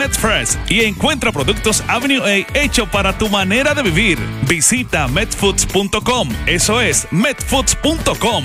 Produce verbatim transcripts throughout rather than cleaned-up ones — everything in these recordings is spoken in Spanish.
MedFresh y encuentra productos Avenue A hecho para tu manera de vivir. Visita medfoods punto com. Eso es medfoods punto com.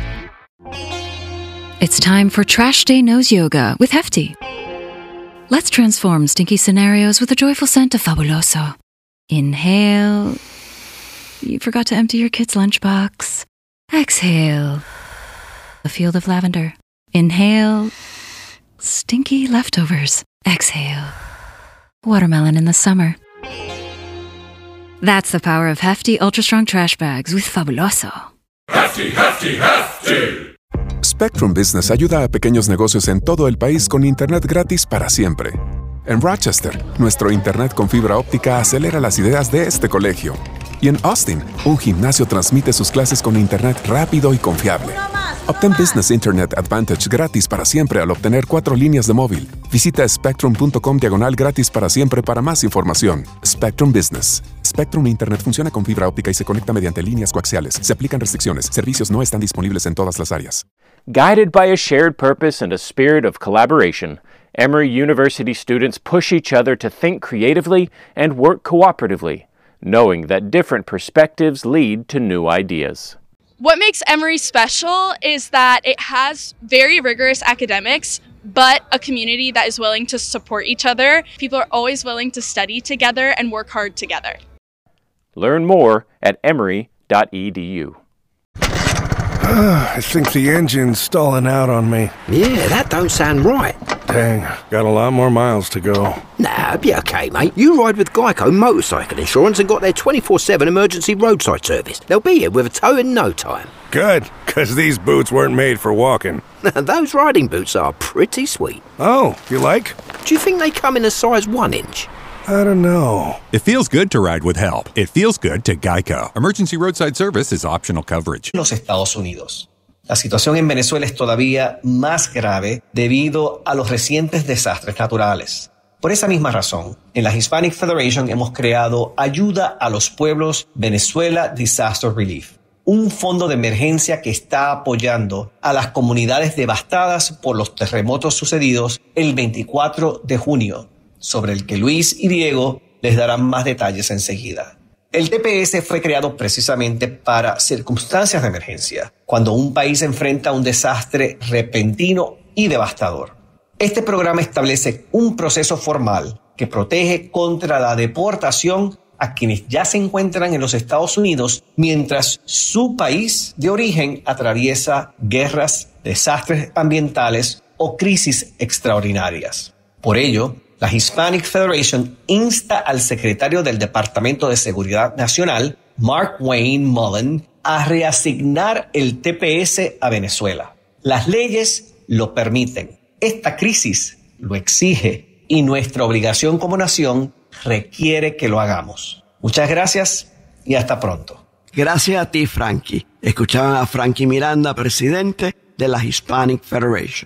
It's time for Trash Day Nose Yoga with Hefty. Let's transform stinky scenarios with a joyful scent of Fabuloso. Inhale. You forgot to empty your kid's lunchbox. Exhale. A field of lavender. Inhale. Stinky leftovers. Exhale. Watermelon in the summer. That's the power of Hefty Ultra Strong Trash Bags with Fabuloso. Hefty, Hefty, Hefty. Spectrum Business ayuda a pequeños negocios en todo el país con internet gratis para siempre. En Rochester, nuestro internet con fibra óptica acelera las ideas de este colegio. Y en Austin, un gimnasio transmite sus clases con internet rápido y confiable. Obtén Business Internet Advantage gratis para siempre al obtener cuatro líneas de móvil. Visita spectrum punto com diagonal gratis para siempre para más información. Spectrum Business. Spectrum Internet funciona con fibra óptica y se conecta mediante líneas coaxiales. Se aplican restricciones. Servicios no están disponibles en todas las áreas. Guided by a shared purpose and a spirit of collaboration, Emory University students push each other to think creatively and work cooperatively, knowing that different perspectives lead to new ideas. What makes Emory special is that it has very rigorous academics, but a community that is willing to support each other. People are always willing to study together and work hard together. Learn more at emory dot e d u. I think the engine's stalling out on me. Yeah, that don't sound right. Dang, got a lot more miles to go. Nah, be okay, mate. You ride with Geico Motorcycle Insurance and got their twenty-four seven emergency roadside service. They'll be here with a tow in no time. Good, because these boots weren't made for walking. Those riding boots are pretty sweet. Oh, you like? Do you think they come in a size one inch? I don't know. It feels good to ride with help. It feels good to Geico. Emergency roadside service is optional coverage. Los Estados Unidos. La situación en Venezuela es todavía más grave debido a los recientes desastres naturales. Por esa misma razón, en la Hispanic Federation hemos creado Ayuda a los Pueblos Venezuela Disaster Relief, un fondo de emergencia que está apoyando a las comunidades devastadas por los terremotos sucedidos el veinticuatro de junio, sobre el que Luis y Diego les darán más detalles enseguida. El T P S fue creado precisamente para circunstancias de emergencia, cuando un país enfrenta un desastre repentino y devastador. Este programa establece un proceso formal que protege contra la deportación a quienes ya se encuentran en los Estados Unidos mientras su país de origen atraviesa guerras, desastres ambientales o crisis extraordinarias. Por ello, la Hispanic Federation insta al secretario del Departamento de Seguridad Nacional, Mark Wayne Mullen, a reasignar el T P S a Venezuela. Las leyes lo permiten. Esta crisis lo exige y nuestra obligación como nación requiere que lo hagamos. Muchas gracias y hasta pronto. Gracias a ti, Frankie. Escuchaban a Frankie Miranda, presidente de la Hispanic Federation,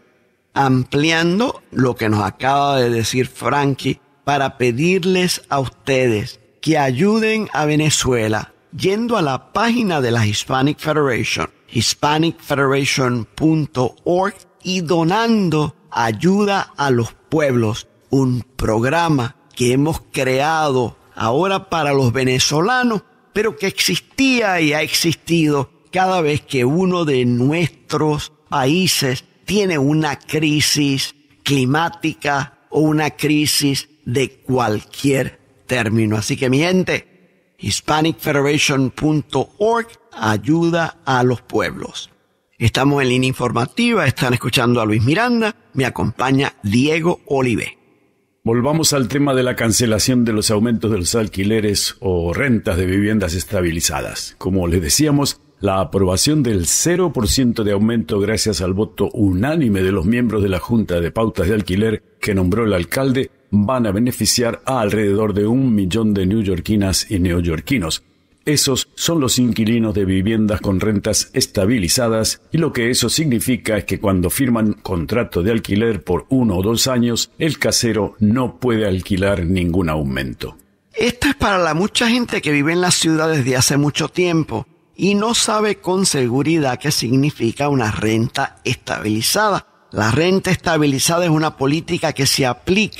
ampliando lo que nos acaba de decir Frankie para pedirles a ustedes que ayuden a Venezuela yendo a la página de la Hispanic Federation, hispanic federation punto org, y donando Ayuda a los Pueblos, un programa que hemos creado ahora para los venezolanos, pero que existía y ha existido cada vez que uno de nuestros países tiene una crisis climática o una crisis de cualquier término. Así que, mi gente, hispanic federation punto org, Ayuda a los Pueblos. Estamos en línea informativa, están escuchando a Luis Miranda, me acompaña Diego Olivé. Volvamos al tema de la cancelación de los aumentos de los alquileres o rentas de viviendas estabilizadas. Como les decíamos, la aprobación del cero por ciento de aumento gracias al voto unánime de los miembros de la Junta de Pautas de Alquiler que nombró el alcalde van a beneficiar a alrededor de un millón de neoyorquinas y neoyorquinos. Esos son los inquilinos de viviendas con rentas estabilizadas y lo que eso significa es que cuando firman contrato de alquiler por uno o dos años, el casero no puede alquilar ningún aumento. Esto es para la mucha gente que vive en las ciudades desde hace mucho tiempo y no sabe con seguridad qué significa una renta estabilizada. La renta estabilizada es una política que se aplica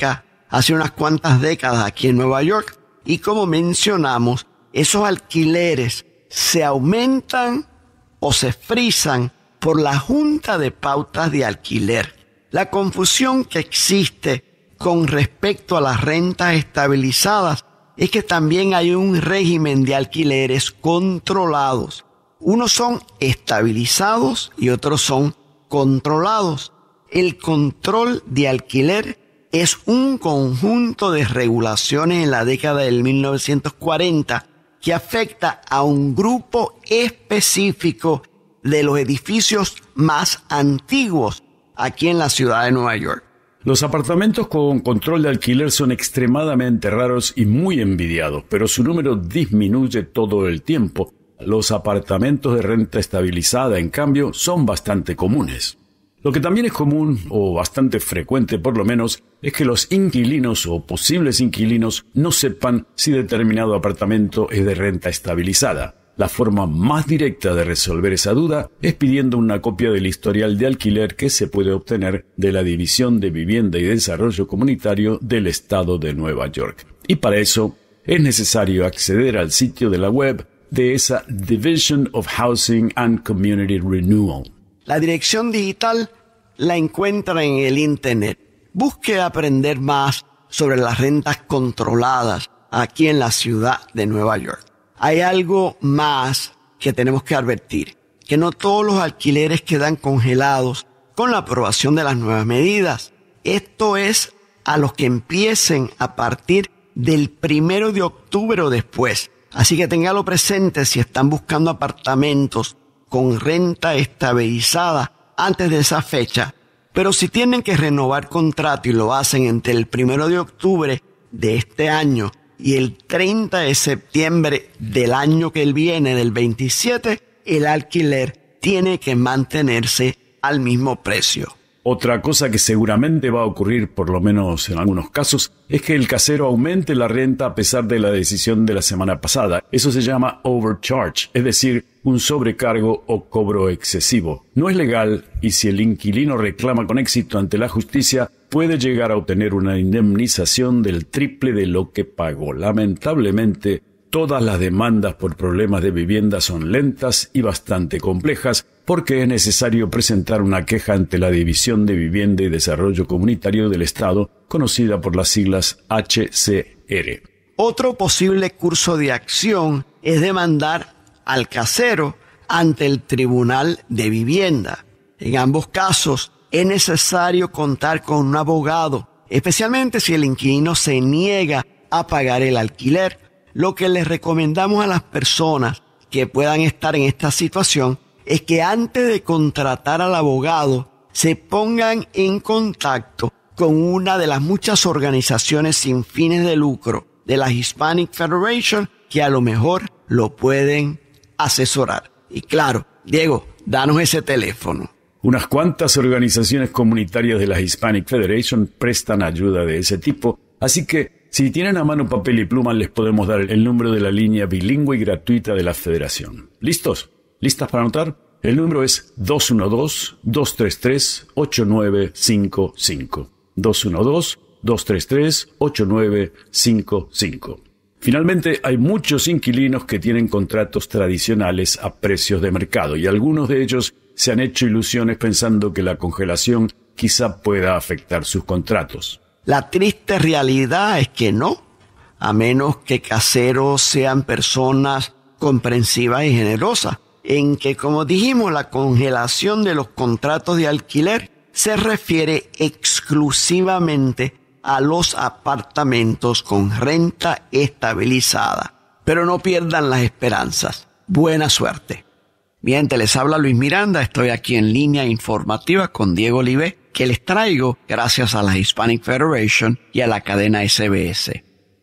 hace unas cuantas décadas aquí en Nueva York. Y como mencionamos, esos alquileres se aumentan o se frisan por la Junta de Pautas de Alquiler. La confusión que existe con respecto a las rentas estabilizadas es que también hay un régimen de alquileres controlados. Unos son estabilizados y otros son controlados. El control de alquiler es un conjunto de regulaciones en la década del mil novecientos cuarenta que afecta a un grupo específico de los edificios más antiguos aquí en la ciudad de Nueva York. Los apartamentos con control de alquiler son extremadamente raros y muy envidiados, pero su número disminuye todo el tiempo. Los apartamentos de renta estabilizada, en cambio, son bastante comunes. Lo que también es común, o bastante frecuente por lo menos, es que los inquilinos o posibles inquilinos no sepan si determinado apartamento es de renta estabilizada. La forma más directa de resolver esa duda es pidiendo una copia del historial de alquiler que se puede obtener de la División de Vivienda y Desarrollo Comunitario del Estado de Nueva York. Y para eso es necesario acceder al sitio de la web de esa Division of Housing and Community Renewal. La dirección digital la encuentra en el Internet. Busque aprender más sobre las rentas controladas aquí en la ciudad de Nueva York. Hay algo más que tenemos que advertir, que no todos los alquileres quedan congelados con la aprobación de las nuevas medidas. Esto es a los que empiecen a partir del primero de octubre o después. Así que téngalo presente si están buscando apartamentos con renta estabilizada antes de esa fecha. Pero si tienen que renovar contrato y lo hacen entre el primero de octubre de este año y el treinta de septiembre del año que viene, del veintisiete, el alquiler tiene que mantenerse al mismo precio. Otra cosa que seguramente va a ocurrir, por lo menos en algunos casos, es que el casero aumente la renta a pesar de la decisión de la semana pasada. Eso se llama overcharge, es decir, un sobrecargo o cobro excesivo. No es legal y si el inquilino reclama con éxito ante la justicia, puede llegar a obtener una indemnización del triple de lo que pagó. Lamentablemente, todas las demandas por problemas de vivienda son lentas y bastante complejas porque es necesario presentar una queja ante la División de Vivienda y Desarrollo Comunitario del Estado, conocida por las siglas H C R. Otro posible curso de acción es demandar al casero ante el Tribunal de Vivienda. En ambos casos es necesario contar con un abogado, especialmente si el inquilino se niega a pagar el alquiler. Lo que les recomendamos a las personas que puedan estar en esta situación es que antes de contratar al abogado se pongan en contacto con una de las muchas organizaciones sin fines de lucro de la Hispanic Federation que a lo mejor lo pueden asesorar. Y claro, Diego, danos ese teléfono. Unas cuantas organizaciones comunitarias de la Hispanic Federation prestan ayuda de ese tipo, así que si tienen a mano papel y pluma les podemos dar el número de la línea bilingüe y gratuita de la Federación. ¿Listos? ¿Listas para anotar? El número es dos uno dos, dos tres tres, ocho nueve cinco cinco. dos uno dos, dos tres tres, ocho nueve cinco cinco. Finalmente, hay muchos inquilinos que tienen contratos tradicionales a precios de mercado y algunos de ellos se han hecho ilusiones pensando que la congelación quizá pueda afectar sus contratos. La triste realidad es que no, a menos que caseros sean personas comprensivas y generosas, en que, como dijimos, la congelación de los contratos de alquiler se refiere exclusivamente a los apartamentos con renta estabilizada. Pero no pierdan las esperanzas. Buena suerte. Bien, te les habla Luis Miranda. Estoy aquí en línea informativa con Diego Olivé, que les traigo gracias a la Hispanic Federation y a la cadena S B S.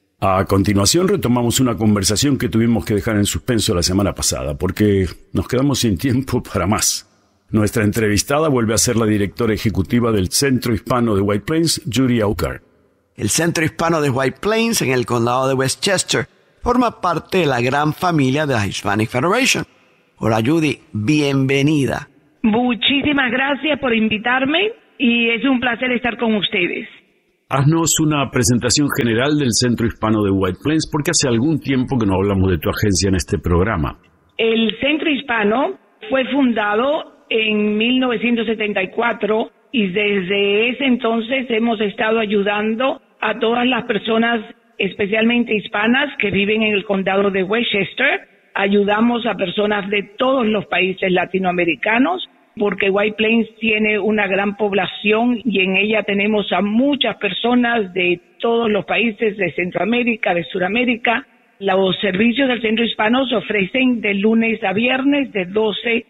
A continuación retomamos una conversación que tuvimos que dejar en suspenso la semana pasada, porque nos quedamos sin tiempo para más. Nuestra entrevistada vuelve a ser la directora ejecutiva del Centro Hispano de White Plains, Judy Aucar. El Centro Hispano de White Plains, en el condado de Westchester, forma parte de la gran familia de la Hispanic Federation. Hola Judy, bienvenida. Muchísimas gracias por invitarme y es un placer estar con ustedes. haznos una presentación general del Centro Hispano de White Plains, porque hace algún tiempo que no hablamos de tu agencia en este programa. El Centro Hispano fue fundado en mil novecientos setenta y cuatro y desde ese entonces hemos estado ayudando a todas las personas, especialmente hispanas, que viven en el condado de Westchester. Ayudamos a personas de todos los países latinoamericanos, porque White Plains tiene una gran población y en ella tenemos a muchas personas de todos los países de Centroamérica, de Sudamérica. Los servicios del Centro Hispano se ofrecen de lunes a viernes de doce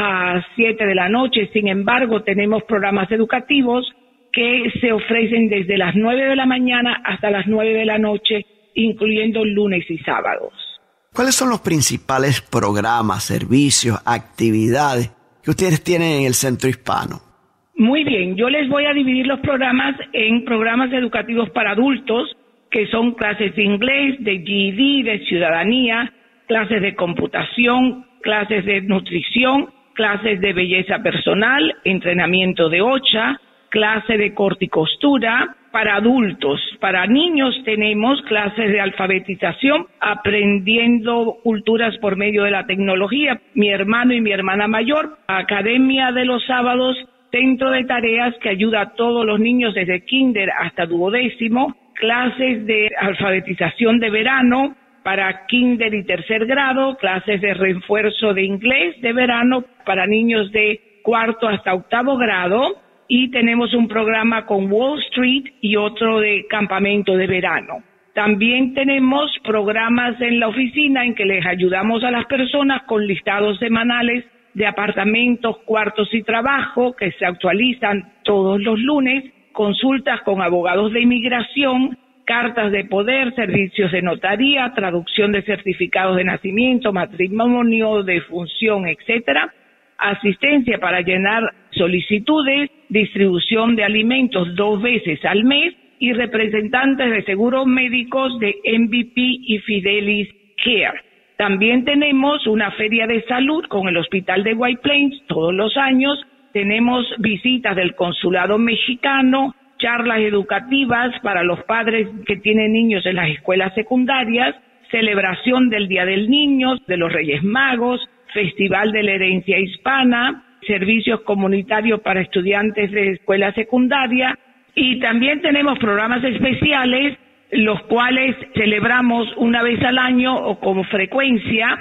a siete de la noche. Sin embargo, tenemos programas educativos que se ofrecen desde las nueve de la mañana hasta las nueve de la noche, incluyendo lunes y sábados. ¿Cuáles son los principales programas, servicios, actividades que ustedes tienen en el Centro Hispano? Muy bien, yo les voy a dividir los programas en programas educativos para adultos, que son clases de inglés, de G E D, de ciudadanía, clases de computación, clases de nutrición, clases de belleza personal, entrenamiento de OCHA, clase de corte y costura. Para adultos, para niños tenemos clases de alfabetización, aprendiendo culturas por medio de la tecnología. Mi hermano y mi hermana mayor, Academia de los Sábados, centro de tareas que ayuda a todos los niños desde kinder hasta duodécimo, clases de alfabetización de verano para kinder y tercer grado, clases de refuerzo de inglés de verano para niños de cuarto hasta octavo grado, y tenemos un programa con Wall Street y otro de campamento de verano. También tenemos programas en la oficina en que les ayudamos a las personas con listados semanales de apartamentos, cuartos y trabajo que se actualizan todos los lunes, consultas con abogados de inmigración, cartas de poder, servicios de notaría, traducción de certificados de nacimiento, matrimonio, defunción, etcétera, asistencia para llenar solicitudes, distribución de alimentos dos veces al mes y representantes de seguros médicos de M V P y Fidelis Care. También tenemos una feria de salud con el Hospital de White Plains todos los años. Tenemos visitas del consulado mexicano, charlas educativas para los padres que tienen niños en las escuelas secundarias, celebración del Día del Niño, de los Reyes Magos, Festival de la Herencia Hispana, servicios comunitarios para estudiantes de escuela secundaria, y también tenemos programas especiales, los cuales celebramos una vez al año o con frecuencia,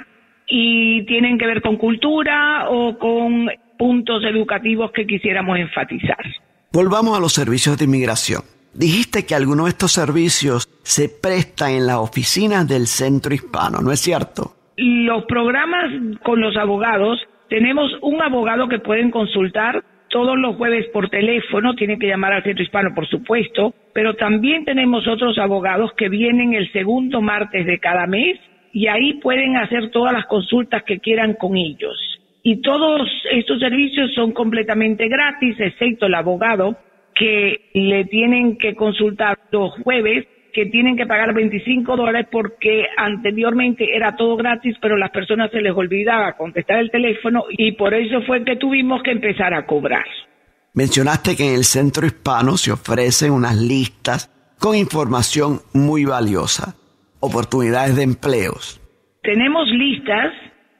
y tienen que ver con cultura o con puntos educativos que quisiéramos enfatizar. Volvamos a los servicios de inmigración. Dijiste que algunos de estos servicios se prestan en las oficinas del Centro Hispano, ¿no es cierto? Los programas con los abogados, tenemos un abogado que pueden consultar todos los jueves por teléfono, tienen que llamar al Centro Hispano, por supuesto, pero también tenemos otros abogados que vienen el segundo martes de cada mes y ahí pueden hacer todas las consultas que quieran con ellos. Y todos estos servicios son completamente gratis, excepto el abogado que le tienen que consultar los jueves, que tienen que pagar veinticinco dólares porque anteriormente era todo gratis, pero a las personas se les olvidaba contestar el teléfono y por eso fue que tuvimos que empezar a cobrar. Mencionaste que en el Centro Hispano se ofrecen unas listas con información muy valiosa, oportunidades de empleos. Tenemos listas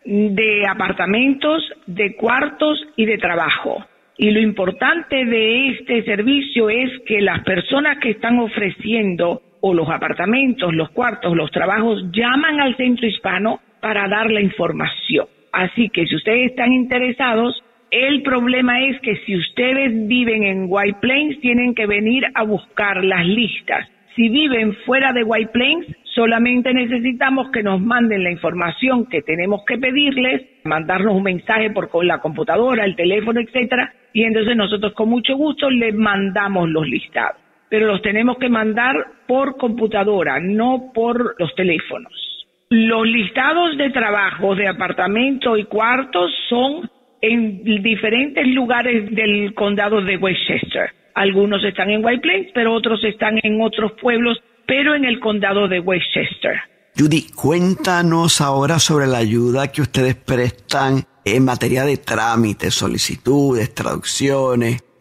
de apartamentos, de cuartos y de trabajo. Y lo importante de este servicio es que las personas que están ofreciendo o los apartamentos, los cuartos, los trabajos, llaman al Centro Hispano para dar la información. Así que si ustedes están interesados, el problema es que si ustedes viven en White Plains, tienen que venir a buscar las listas. Si viven fuera de White Plains, solamente necesitamos que nos manden la información que tenemos que pedirles, mandarnos un mensaje por con la computadora, el teléfono, etcétera, y entonces nosotros con mucho gusto les mandamos los listados. Pero los tenemos que mandar por computadora, no por los teléfonos. Los listados de trabajo de apartamento y cuartos son en diferentes lugares del condado de Westchester. Algunos están en White Plains, pero otros están en otros pueblos, pero en el condado de Westchester. Judy, cuéntanos ahora sobre la ayuda que ustedes prestan en materia de trámites, solicitudes, traducciones.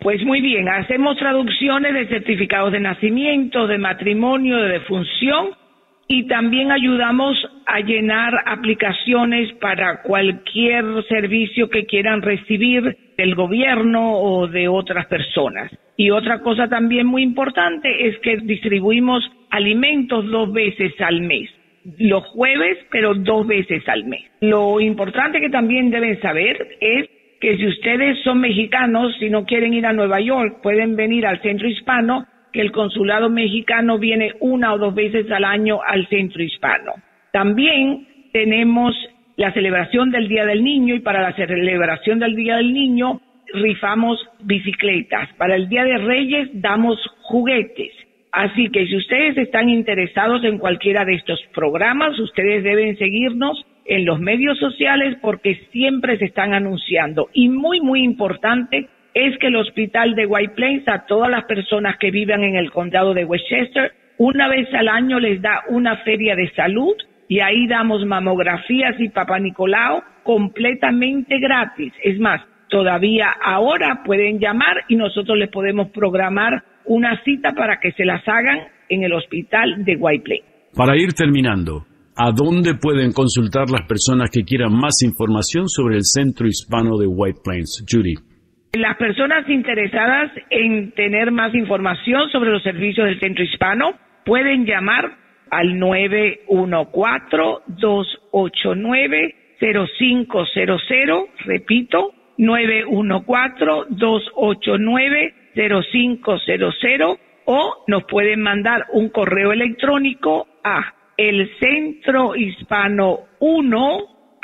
Pues muy bien, hacemos traducciones de certificados de nacimiento, de matrimonio, de defunción, y también ayudamos a llenar aplicaciones para cualquier servicio que quieran recibir del gobierno o de otras personas. Y otra cosa también muy importante es que distribuimos alimentos dos veces al mes. Los jueves, pero dos veces al mes. Lo importante que también deben saber es que si ustedes son mexicanos, si no quieren ir a Nueva York, pueden venir al Centro Hispano, que el consulado mexicano viene una o dos veces al año al Centro Hispano. También tenemos la celebración del Día del Niño, y para la celebración del Día del Niño rifamos bicicletas. Para el Día de Reyes damos juguetes. Así que si ustedes están interesados en cualquiera de estos programas, ustedes deben seguirnos en los medios sociales porque siempre se están anunciando. Y muy, muy importante es que el hospital de White Plains, a todas las personas que vivan en el condado de Westchester, una vez al año les da una feria de salud, y ahí damos mamografías y Papá Nicolau completamente gratis. Es más, todavía ahora pueden llamar y nosotros les podemos programar una cita para que se las hagan en el hospital de White Plains. Para ir terminando, ¿a dónde pueden consultar las personas que quieran más información sobre el Centro Hispano de White Plains? Judy. Las personas interesadas en tener más información sobre los servicios del Centro Hispano pueden llamar al nueve uno cuatro, dos ocho nueve, cero cinco cero cero, repito, nueve uno cuatro, dos ocho nueve, cero cinco cero cero, o nos pueden mandar un correo electrónico a el centro hispano uno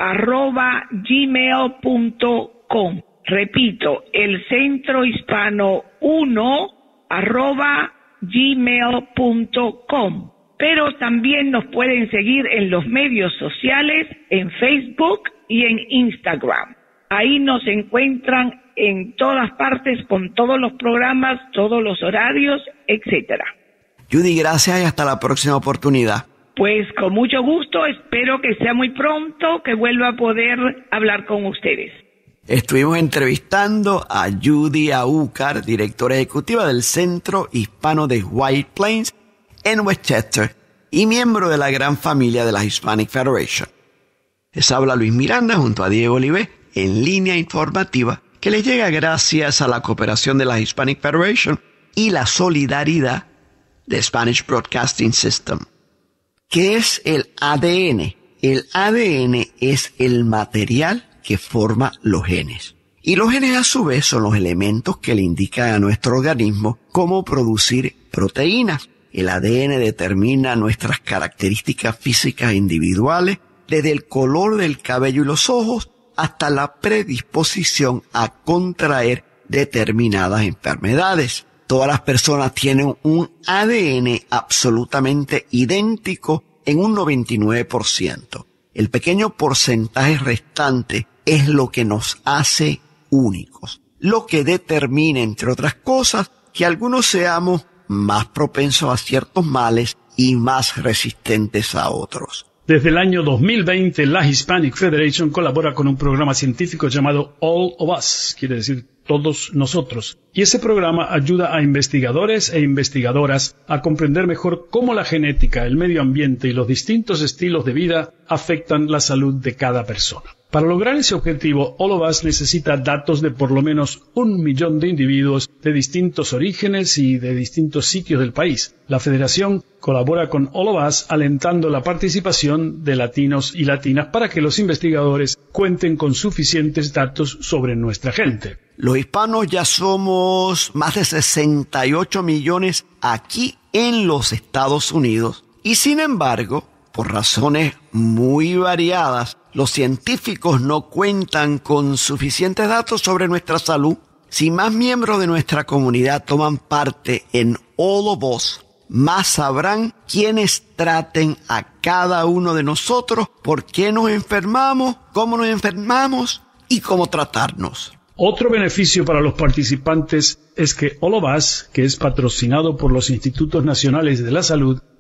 arroba gmail punto com. Repito, el centro hispano uno arroba gmail punto com. Pero también nos pueden seguir en los medios sociales, en Facebook y en Instagram. Ahí nos encuentran en todas partes con todos los programas, todos los horarios, etcétera. Judy, gracias y hasta la próxima oportunidad. Pues con mucho gusto, espero que sea muy pronto que vuelva a poder hablar con ustedes. Estuvimos entrevistando a Judy Aucar, directora ejecutiva del Centro Hispano de White Plains en Westchester y miembro de la gran familia de la Hispanic Federation. Les habla Luis Miranda junto a Diego Olivé en línea informativa que les llega gracias a la cooperación de la Hispanic Federation y la solidaridad de Spanish Broadcasting System. ¿Qué es el A D N? El A D N es el material que forma los genes. Y los genes a su vez son los elementos que le indican a nuestro organismo cómo producir proteínas. El A D N determina nuestras características físicas individuales, desde el color del cabello y los ojos hasta la predisposición a contraer determinadas enfermedades. Todas las personas tienen un A D N absolutamente idéntico en un noventa y nueve por ciento. El pequeño porcentaje restante es lo que nos hace únicos, lo que determina, entre otras cosas, que algunos seamos más propensos a ciertos males y más resistentes a otros. Desde el año dos mil veinte, la Hispanic Federation colabora con un programa científico llamado All of Us, quiere decir todos nosotros. Y ese programa ayuda a investigadores e investigadoras a comprender mejor cómo la genética, el medio ambiente y los distintos estilos de vida afectan la salud de cada persona. Para lograr ese objetivo, All of Us necesita datos de por lo menos un millón de individuos de distintos orígenes y de distintos sitios del país. La Federación colabora con All of Us alentando la participación de latinos y latinas para que los investigadores cuenten con suficientes datos sobre nuestra gente. Los hispanos ya somos más de sesenta y ocho millones aquí en los Estados Unidos y sin embargo, por razones muy variadas, los científicos no cuentan con suficientes datos sobre nuestra salud. Si más miembros de nuestra comunidad toman parte en All of Us, más sabrán quiénes traten a cada uno de nosotros, por qué nos enfermamos, cómo nos enfermamos y cómo tratarnos. Otro beneficio para los participantes es que All of Us, que es patrocinado por los Institutos Nacionales de la Salud,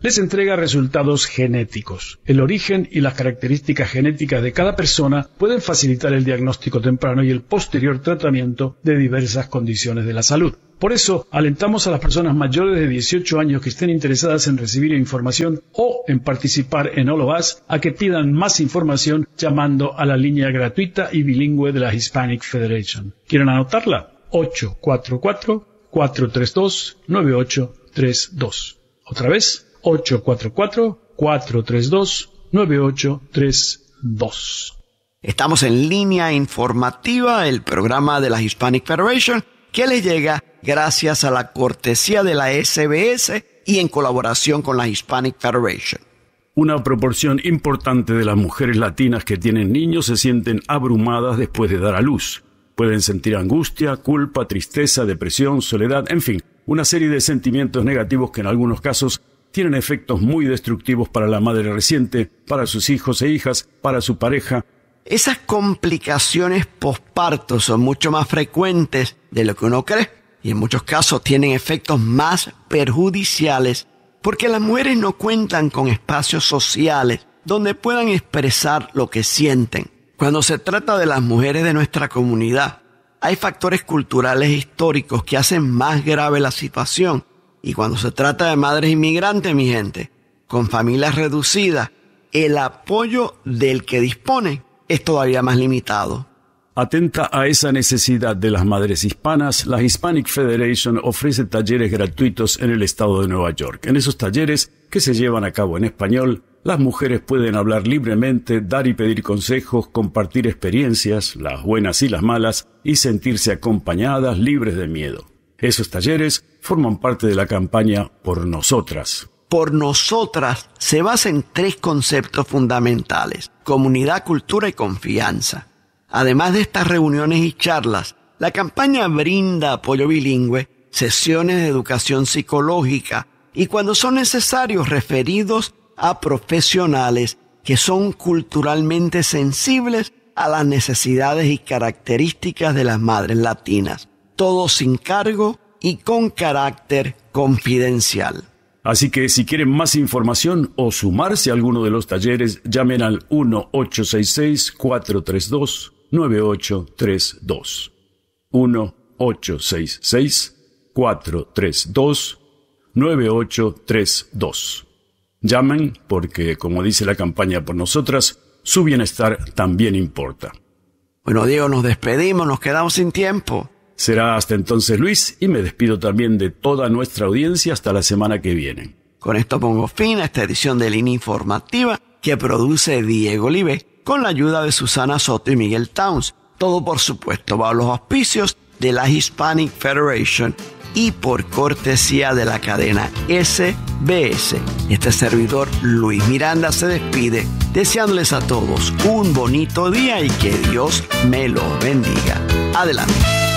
les entrega resultados genéticos. El origen y las características genéticas de cada persona pueden facilitar el diagnóstico temprano y el posterior tratamiento de diversas condiciones de la salud. Por eso, alentamos a las personas mayores de dieciocho años que estén interesadas en recibir información o en participar en All of Us a que pidan más información llamando a la línea gratuita y bilingüe de la Hispanic Federation. ¿Quieren anotarla? ocho cuatro cuatro, cuatro tres dos, nueve ocho tres dos. Otra vez, ocho cuatro cuatro, cuatro tres dos, nueve ocho tres dos. Estamos en línea informativa, el programa de la Hispanic Federation, que les llega gracias a la cortesía de la S B S y en colaboración con la Hispanic Federation. Una proporción importante de las mujeres latinas que tienen niños se sienten abrumadas después de dar a luz. Pueden sentir angustia, culpa, tristeza, depresión, soledad, en fin, una serie de sentimientos negativos que en algunos casos tienen efectos muy destructivos para la madre reciente, para sus hijos e hijas, para su pareja. Esas complicaciones posparto son mucho más frecuentes de lo que uno cree y en muchos casos tienen efectos más perjudiciales porque las mujeres no cuentan con espacios sociales donde puedan expresar lo que sienten. Cuando se trata de las mujeres de nuestra comunidad, hay factores culturales e históricos que hacen más grave la situación. Y cuando se trata de madres inmigrantes, mi gente, con familias reducidas, el apoyo del que disponen es todavía más limitado. Atenta a esa necesidad de las madres hispanas, la Hispanic Federation ofrece talleres gratuitos en el estado de Nueva York. En esos talleres, que se llevan a cabo en español, las mujeres pueden hablar libremente, dar y pedir consejos, compartir experiencias, las buenas y las malas, y sentirse acompañadas, libres de miedo. Esos talleres forman parte de la campaña Por Nosotras. Por Nosotras se basa en tres conceptos fundamentales: comunidad, cultura y confianza. Además de estas reuniones y charlas, la campaña brinda apoyo bilingüe, sesiones de educación psicológica y, cuando son necesarios, referidos a profesionales que son culturalmente sensibles a las necesidades y características de las madres latinas. Todo sin cargo y con carácter confidencial. Así que si quieren más información o sumarse a alguno de los talleres, llamen al uno ocho seis seis, cuatro tres dos, nueve ocho tres dos. uno ocho seis seis, cuatro tres dos, nueve ocho tres dos. Llamen porque, como dice la campaña Por Nosotras, su bienestar también importa. Bueno, Diego, nos despedimos, nos quedamos sin tiempo. Será hasta entonces, Luis, y me despido también de toda nuestra audiencia hasta la semana que viene. Con esto pongo fin a esta edición de Línea Informativa que produce Diego Olive con la ayuda de Susana Soto y Miguel Towns. Todo, por supuesto, bajo los auspicios de la Hispanic Federation y por cortesía de la cadena S B S. Este servidor, Luis Miranda, se despide deseándoles a todos un bonito día y que Dios me lo bendiga. Adelante.